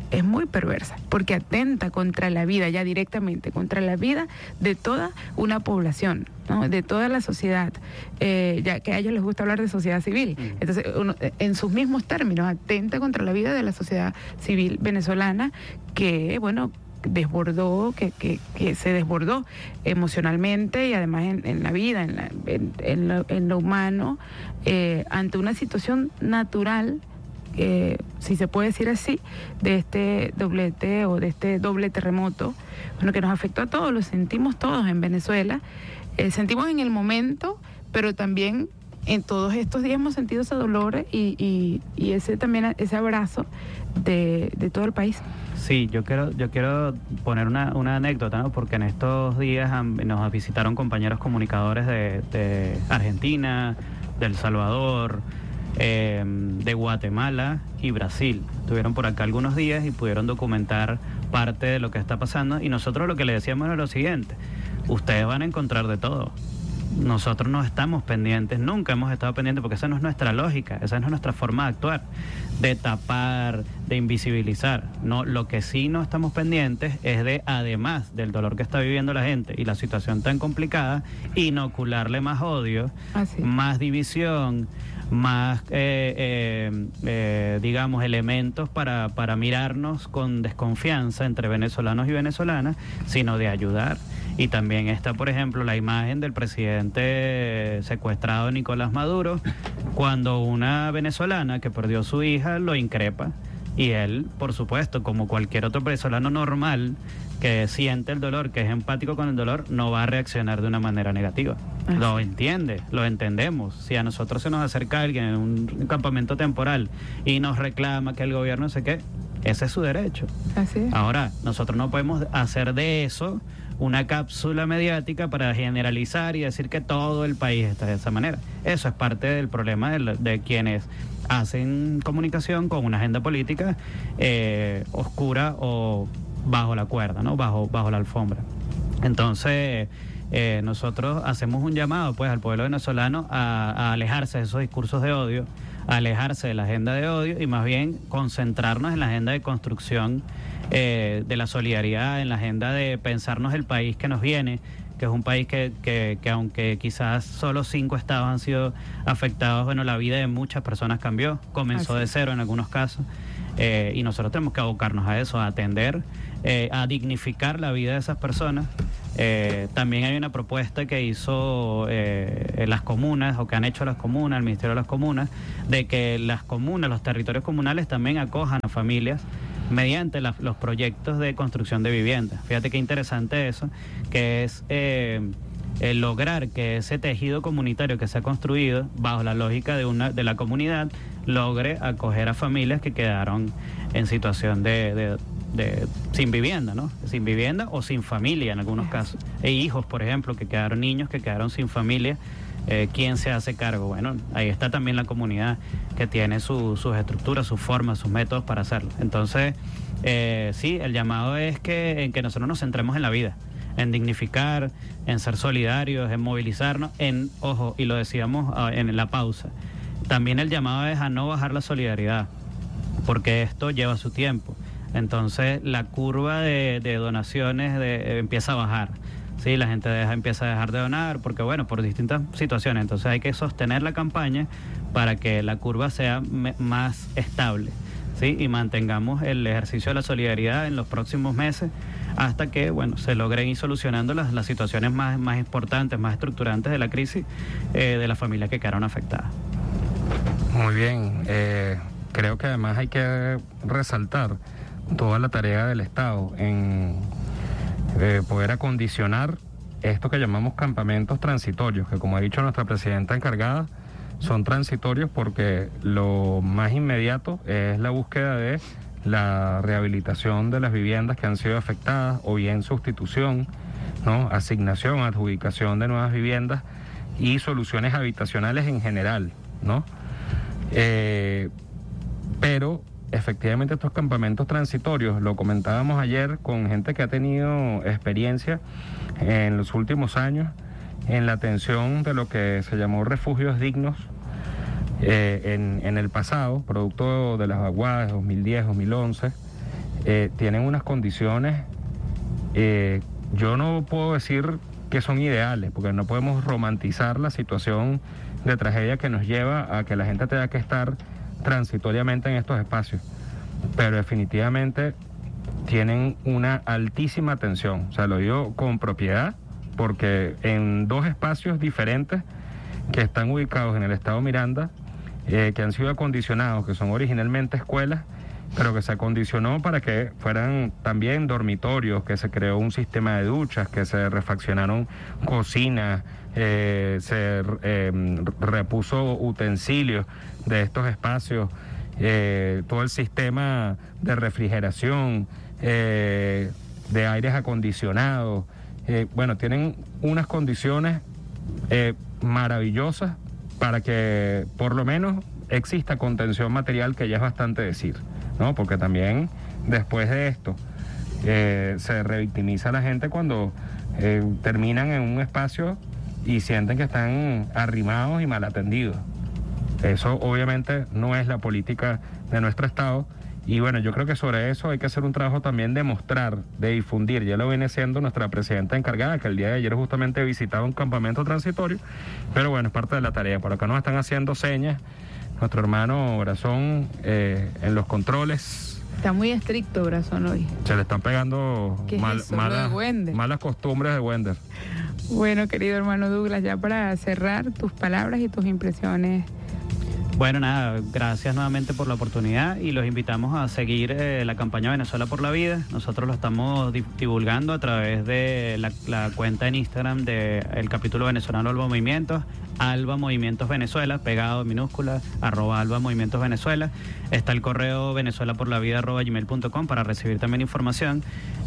porque atenta contra la vida, ya directamente, contra la vida de toda una población, ¿no? De toda la sociedad, ya que a ellos les gusta hablar de sociedad civil. Entonces, en sus mismos términos, atenta contra la vida de la sociedad civil venezolana, que, bueno, que se desbordó emocionalmente y además en la vida, en lo humano, ante una situación natural, si se puede decir así, de este doblete o de este doble terremoto, bueno, que nos afectó a todos, lo sentimos todos en Venezuela, sentimos en el momento, pero también en todos estos días hemos sentido ese dolor y ese abrazo de todo el país. Sí, yo quiero poner una anécdota, ¿no? Porque en estos días nos visitaron compañeros comunicadores de Argentina, de El Salvador, de Guatemala y Brasil. Estuvieron por acá algunos días y pudieron documentar parte de lo que está pasando, y nosotros lo que le decíamos era lo siguiente: ustedes van a encontrar de todo. Nosotros no estamos pendientes, nunca hemos estado pendientes, porque esa no es nuestra lógica, esa no es nuestra forma de actuar, de tapar, de invisibilizar. No, lo que sí no estamos pendientes es de, además del dolor que está viviendo la gente y la situación tan complicada, inocularle más odio, más división, más, digamos, elementos para mirarnos con desconfianza entre venezolanos y venezolanas, sino de ayudar. Y también está, por ejemplo, la imagen del presidente secuestrado Nicolás Maduro, cuando una venezolana que perdió su hija lo increpa, y él, por supuesto, como cualquier otro venezolano normal que siente el dolor, que es empático con el dolor, no va a reaccionar de una manera negativa. Lo entiende, lo entendemos. Si a nosotros se nos acerca alguien en un campamento temporal y nos reclama que el gobierno no sé qué, ese es su derecho. Así es. Ahora, nosotros no podemos hacer de eso una cápsula mediática para generalizar y decir que todo el país está de esa manera. Eso es parte del problema de quienes hacen comunicación con una agenda política oscura o bajo la cuerda, ¿no? Bajo la alfombra. Entonces, nosotros hacemos un llamado, pues, al pueblo venezolano a alejarse de esos discursos de odio, alejarse de la agenda de odio y más bien concentrarnos en la agenda de construcción de la solidaridad, en la agenda de pensarnos el país que nos viene, que es un país que aunque quizás solo 5 estados han sido afectados, bueno, la vida de muchas personas cambió, comenzó de cero en algunos casos, y nosotros tenemos que abocarnos a eso, a atender, a dignificar la vida de esas personas. También hay una propuesta que hizo las comunas, o que han hecho las comunas, el Ministerio de las Comunas, de que las comunas, los territorios comunales también acojan a familias mediante los proyectos de construcción de viviendas. Fíjate qué interesante eso, que es lograr que ese tejido comunitario que se ha construido bajo la lógica de la comunidad logre acoger a familias que quedaron en situación de sin vivienda, ¿no? Sin vivienda o sin familia en algunos casos. E hijos, por ejemplo, niños que quedaron sin familia. ¿Quién se hace cargo? Bueno, ahí está también la comunidad que tiene sus estructuras, sus formas, sus métodos para hacerlo. Entonces, sí, el llamado es en que nosotros nos centremos en la vida, en dignificar, en ser solidarios, en movilizarnos, ojo, y lo decíamos en la pausa, también el llamado es a no bajar la solidaridad, porque esto lleva su tiempo. Entonces la curva de donaciones empieza a bajar. Sí, la gente empieza a dejar de donar porque, bueno, por distintas situaciones. Entonces hay que sostener la campaña para que la curva sea más estable, ¿sí? Y mantengamos el ejercicio de la solidaridad en los próximos meses hasta que, bueno, se logren ir solucionando las situaciones más importantes, más estructurantes de la crisis de las familias que quedaron afectadas. Muy bien. Creo que además hay que resaltar toda la tarea del Estado en poder acondicionar esto que llamamos campamentos transitorios, que como ha dicho nuestra presidenta encargada, son transitorios porque lo más inmediato es la búsqueda de la rehabilitación de las viviendas que han sido afectadas, o bien sustitución, ¿no? Asignación, adjudicación de nuevas viviendas y soluciones habitacionales en general, ¿no? Pero efectivamente estos campamentos transitorios, lo comentábamos ayer con gente que ha tenido experiencia en los últimos años en la atención de lo que se llamó refugios dignos en el pasado, producto de las vaguadas de 2010, 2011, tienen unas condiciones, yo no puedo decir que son ideales, porque no podemos romantizar la situación de tragedia que nos lleva a que la gente tenga que estar transitoriamente en estos espacios, pero definitivamente tienen una altísima atención. O sea, lo digo con propiedad, porque en 2 espacios diferentes que están ubicados en el estado Miranda, que han sido acondicionados, que son originalmente escuelas, pero que se acondicionó para que fueran también dormitorios, que se creó un sistema de duchas, que se refaccionaron cocinas, se repuso utensilios de estos espacios, todo el sistema de refrigeración, de aires acondicionados. Bueno, tienen unas condiciones maravillosas para que por lo menos exista contención material, que ya es bastante decir, ¿no? Porque también después de esto se revictimiza a la gente cuando terminan en un espacio y sienten que están arrimados y mal atendidos. Eso obviamente no es la política de nuestro Estado. Y bueno, yo creo que sobre eso hay que hacer un trabajo también de mostrar, de difundir. Ya lo viene siendo nuestra presidenta encargada, que el día de ayer justamente visitaba un campamento transitorio, pero bueno, es parte de la tarea. Por acá nos están haciendo señas nuestro hermano Brazón en los controles. Está muy estricto Brazón hoy. Se le están pegando malas costumbres de Wender. Bueno, querido hermano Douglas, ya para cerrar, tus palabras y tus impresiones. Bueno, nada, gracias nuevamente por la oportunidad y los invitamos a seguir la campaña Venezuela por la Vida. Nosotros lo estamos divulgando a través de la cuenta en Instagram del capítulo venezolano Alba Movimientos, Alba Movimientos Venezuela, pegado en minúscula, @Alba Movimientos Venezuela. Está el correo venezuelaporlavida@gmail.com para recibir también información.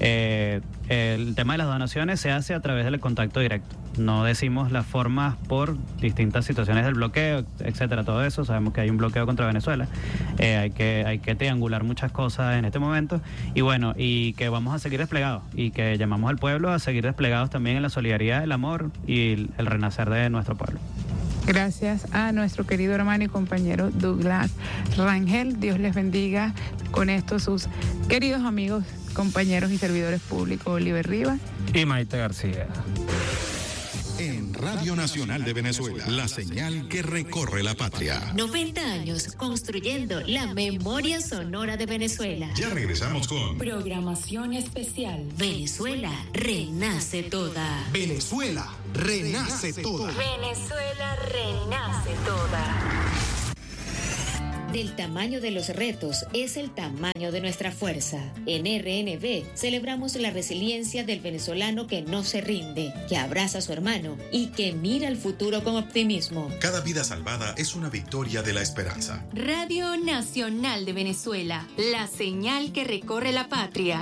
El tema de las donaciones se hace a través del contacto directo. No decimos las formas por distintas situaciones del bloqueo, etcétera, todo eso. Sabemos que hay un bloqueo contra Venezuela. Hay que triangular muchas cosas en este momento. Y bueno, y que vamos a seguir desplegados y que llamamos al pueblo a seguir desplegados también en la solidaridad, el amor y el renacer de nuestro pueblo. Gracias a nuestro querido hermano y compañero Douglas Rangel. Dios les bendiga. Con esto sus queridos amigos, compañeros y servidores públicos Oliver Rivas y Maite García. En Radio Nacional de Venezuela, la señal que recorre la patria. 90 años construyendo la memoria sonora de Venezuela. Ya regresamos con Programación especial. Venezuela renace toda. Venezuela renace toda. Venezuela renace toda. Del tamaño de los retos es el tamaño de nuestra fuerza. En RNB celebramos la resiliencia del venezolano que no se rinde, que abraza a su hermano y que mira al futuro con optimismo. Cada vida salvada es una victoria de la esperanza. Radio Nacional de Venezuela, la señal que recorre la patria.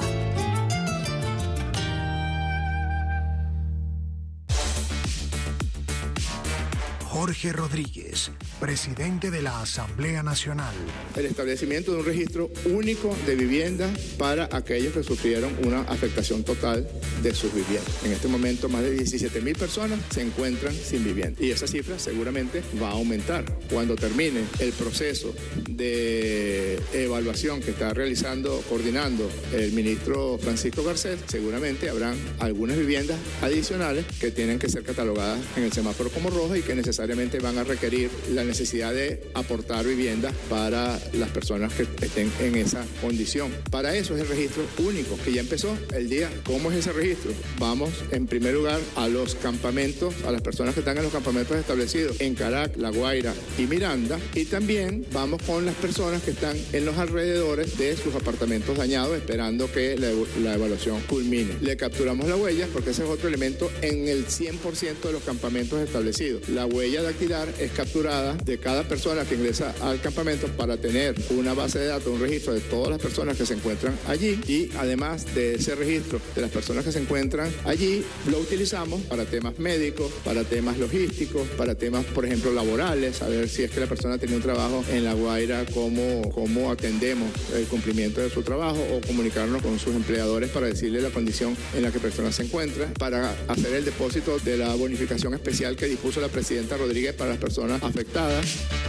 Jorge Rodríguez, presidente de la Asamblea Nacional. El establecimiento de un registro único de vivienda para aquellos que sufrieron una afectación total de sus viviendas. En este momento, más de 17.000 personas se encuentran sin vivienda y esa cifra seguramente va a aumentar. Cuando termine el proceso de evaluación que está realizando, coordinando el ministro Francisco Garcés, seguramente habrán algunas viviendas adicionales que tienen que ser catalogadas en el semáforo como rojas y que necesariamente van a requerir la necesidad de aportar viviendas para las personas que estén en esa condición. Para eso es el registro único que ya empezó el día. ¿Cómo es ese registro? Vamos en primer lugar a los campamentos, a las personas que están en los campamentos establecidos en Caracas, La Guaira y Miranda, y también vamos con las personas que están en los alrededores de sus apartamentos dañados esperando que la evaluación culmine. Le capturamos la huella porque ese es otro elemento en el 100% de los campamentos establecidos. La huella dactilar es capturada de cada persona que ingresa al campamento para tener una base de datos, un registro de todas las personas que se encuentran allí, y además de ese registro de las personas que se encuentran allí, lo utilizamos para temas médicos, para temas logísticos, para temas, por ejemplo, laborales, saber si es que la persona tenía un trabajo en La Guaira, cómo atendemos el cumplimiento de su trabajo, o comunicarnos con sus empleadores para decirle la condición en la que la persona se encuentra, para hacer el depósito de la bonificación especial que dispuso la presidenta Rodríguez para las personas afectadas.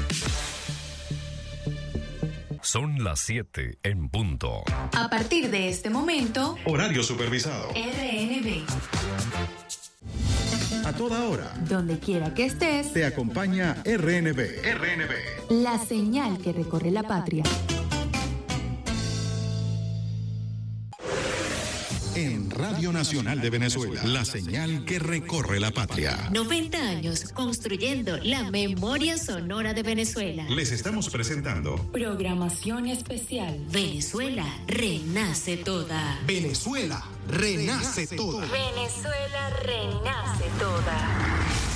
Son las 7 en punto. A partir de este momento, Horario supervisado. RNB. A toda hora. Donde quiera que estés, Te acompaña RNB. la señal que recorre la patria. En Radio Nacional de Venezuela, la señal que recorre la patria. 90 años construyendo la memoria sonora de Venezuela. Les estamos presentando Programación especial. Venezuela renace toda. Venezuela renace toda. Venezuela renace toda.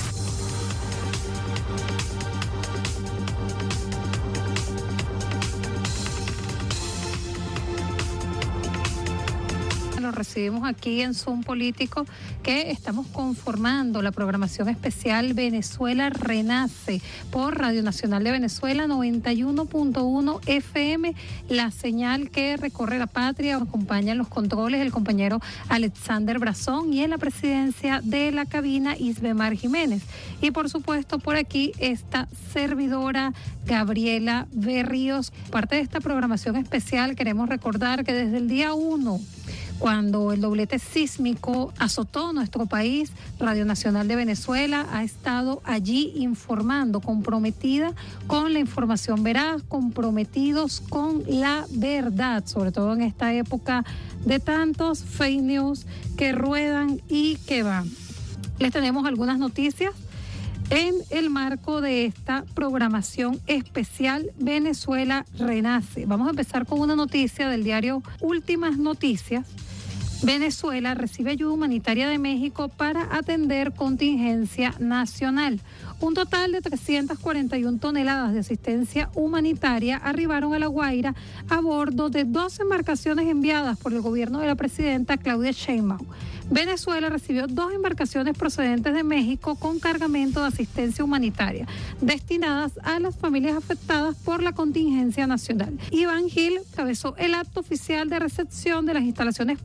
Lo recibimos aquí en Zoom Político, que estamos conformando la programación especial Venezuela Renace por Radio Nacional de Venezuela 91.1 FM, la señal que recorre la patria. Nos acompaña en los controles el compañero Alexander Brazón y en la presidencia de la cabina Isbemar Jiménez. Y por supuesto por aquí esta servidora Gabriela Berríos. Parte de esta programación especial queremos recordar que desde el día 1, cuando el doblete sísmico azotó nuestro país, Radio Nacional de Venezuela ha estado allí informando, comprometida con la información veraz, comprometidos con la verdad, sobre todo en esta época de tantos fake news que ruedan y que van. Les tenemos algunas noticias en el marco de esta programación especial Venezuela Renace. Vamos a empezar con una noticia del diario Últimas Noticias. Venezuela recibe ayuda humanitaria de México para atender contingencia nacional. Un total de 341 toneladas de asistencia humanitaria arribaron a La Guaira a bordo de 2 embarcaciones enviadas por el gobierno de la presidenta Claudia Sheinbaum. Venezuela recibió 2 embarcaciones procedentes de México con cargamento de asistencia humanitaria destinadas a las familias afectadas por la contingencia nacional. Iván Gil encabezó el acto oficial de recepción de las instalaciones portuarias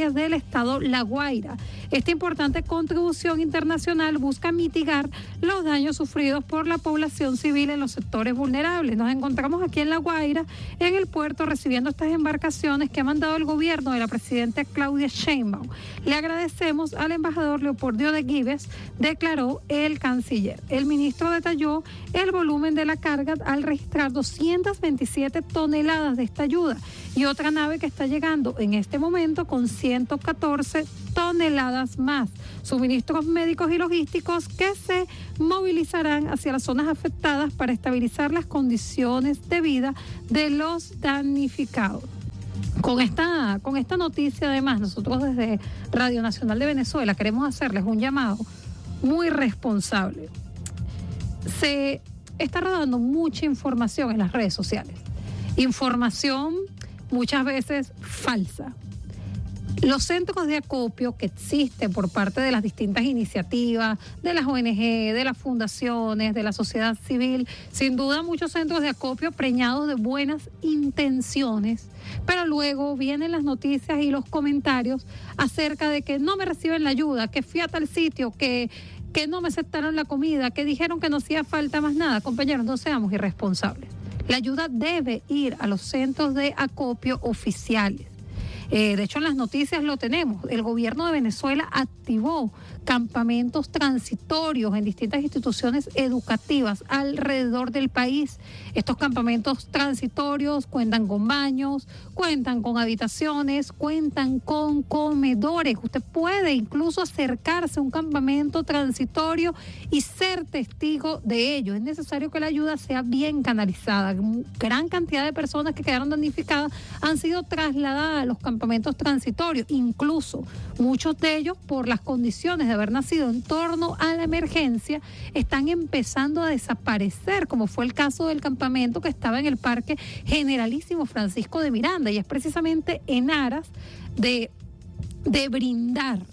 áreas del estado La Guaira. Esta importante contribución internacional busca mitigar los daños sufridos por la población civil en los sectores vulnerables. Nos encontramos aquí en La Guaira, en el puerto, recibiendo estas embarcaciones que ha mandado el gobierno de la presidenta Claudia Sheinbaum. Le agradecemos al embajador Leopoldo de Gives, declaró el canciller. El ministro detalló el volumen de la carga al registrar 227 toneladas de esta ayuda y otra nave que está llegando en este momento con 114 toneladas más. Suministros médicos y logísticos que se movilizarán hacia las zonas afectadas para estabilizar las condiciones de vida de los damnificados. Con esta noticia, además, nosotros desde Radio Nacional de Venezuela queremos hacerles un llamado muy responsable. Se está rodando mucha información en las redes sociales. Información muchas veces falsa. Los centros de acopio que existen por parte de las distintas iniciativas, de las ONG, de las fundaciones, de la sociedad civil, sin duda muchos centros de acopio preñados de buenas intenciones, pero luego vienen las noticias y los comentarios acerca de que no me reciben la ayuda, que fui a tal sitio, que no me aceptaron la comida, que dijeron que no hacía falta más nada. Compañeros, no seamos irresponsables. La ayuda debe ir a los centros de acopio oficiales. De hecho, en las noticias lo tenemos. El gobierno de Venezuela activó campamentos transitorios en distintas instituciones educativas alrededor del país. Estos campamentos transitorios cuentan con baños, cuentan con habitaciones, cuentan con comedores. Usted puede incluso acercarse a un campamento transitorio y ser testigo de ello. Es necesario que la ayuda sea bien canalizada. Gran cantidad de personas que quedaron damnificadas han sido trasladadas a los campamentos transitorios, incluso muchos de ellos por las condiciones de haber nacido en torno a la emergencia están empezando a desaparecer, como fue el caso del campamento que estaba en el Parque Generalísimo Francisco de Miranda, y es precisamente en aras de brindar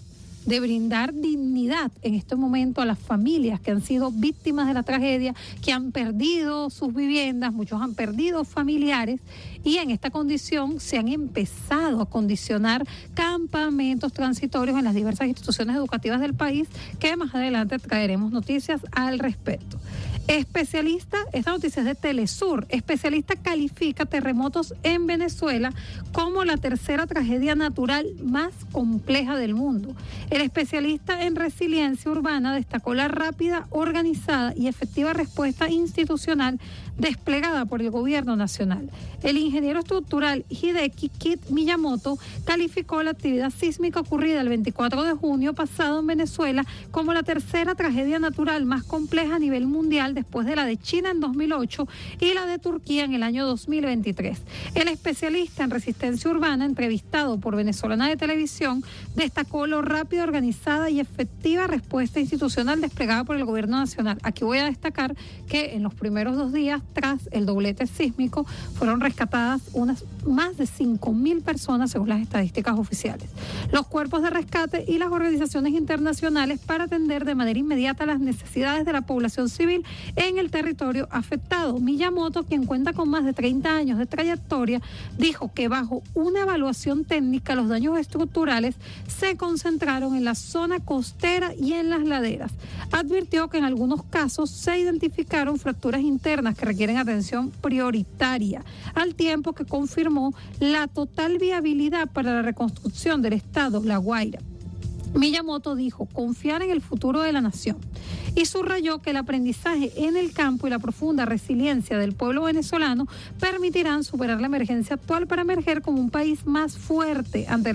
dignidad en este momento a las familias que han sido víctimas de la tragedia, que han perdido sus viviendas, muchos han perdido familiares, y en esta condición se han empezado a condicionar campamentos transitorios en las diversas instituciones educativas del país, que más adelante traeremos noticias al respecto. Especialista, esta noticia es de Telesur, especialista califica terremotos en Venezuela como la tercera tragedia natural más compleja del mundo. El especialista en resiliencia urbana destacó la rápida, organizada y efectiva respuesta institucional desplegada por el gobierno nacional. El ingeniero estructural Hideki Kit Miyamoto calificó la actividad sísmica ocurrida el 24 de junio pasado en Venezuela como la tercera tragedia natural más compleja a nivel mundial después de la de China en 2008 y la de Turquía en el año 2023. El especialista en resistencia urbana, entrevistado por Venezolana de Televisión, destacó lo rápida, organizada y efectiva respuesta institucional desplegada por el gobierno nacional. Aquí voy a destacar que en los primeros 2 días tras el doblete sísmico fueron rescatadas unas más de 5.000 personas según las estadísticas oficiales. Los cuerpos de rescate y las organizaciones internacionales para atender de manera inmediata las necesidades de la población civil en el territorio afectado. Miyamoto, quien cuenta con más de 30 años de trayectoria, dijo que bajo una evaluación técnica los daños estructurales se concentraron en la zona costera y en las laderas. Advirtió que en algunos casos se identificaron fracturas internas que requieren atención prioritaria, al tiempo que confirmó la total viabilidad para la reconstrucción del estado La Guaira. Miyamoto dijo confiar en el futuro de la nación y subrayó que el aprendizaje en el campo y la profunda resiliencia del pueblo venezolano permitirán superar la emergencia actual para emerger como un país más fuerte ante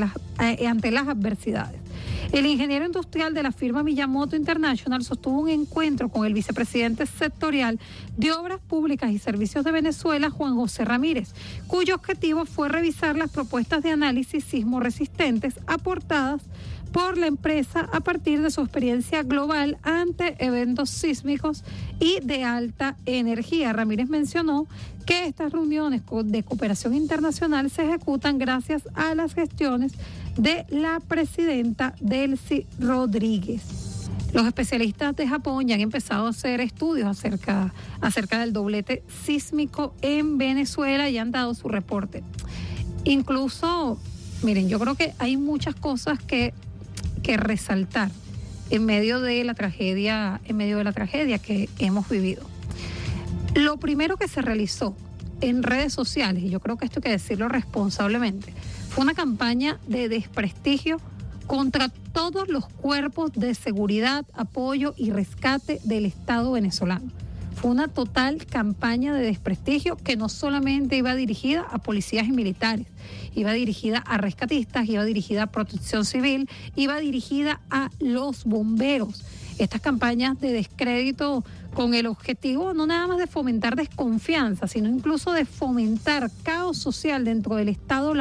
las adversidades. El ingeniero industrial de la firma Miyamoto International sostuvo un encuentro con el vicepresidente sectorial de Obras Públicas y Servicios de Venezuela, Juan José Ramírez, cuyo objetivo fue revisar las propuestas de análisis sismo resistentes aportadas por la empresa a partir de su experiencia global ante eventos sísmicos y de alta energía. Ramírez mencionó que estas reuniones de cooperación internacional se ejecutan gracias a las gestiones de la presidenta Delcy Rodríguez. Los especialistas de Japón ya han empezado a hacer estudios acerca del doblete sísmico en Venezuela y han dado su reporte. Incluso Miren, yo creo que hay muchas cosas que resaltar en medio de la tragedia que hemos vivido. Lo primero que se realizó en redes sociales, y yo creo que esto hay que decirlo responsablemente, fue una campaña de desprestigio contra todos los cuerpos de seguridad, apoyo y rescate del Estado venezolano. Fue una total campaña de desprestigio que no solamente iba dirigida a policías y militares, iba dirigida a rescatistas, iba dirigida a protección civil, iba dirigida a los bomberos. Estas campañas de descrédito con el objetivo no nada más de fomentar desconfianza, sino incluso de fomentar caos social dentro del Estado